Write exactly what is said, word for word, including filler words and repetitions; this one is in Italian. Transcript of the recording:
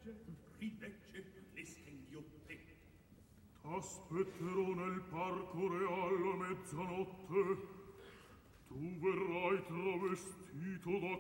rilegge, rilegge le stemghiotte. T'aspetterò nel parco reale a mezzanotte. Tu verrai travestito da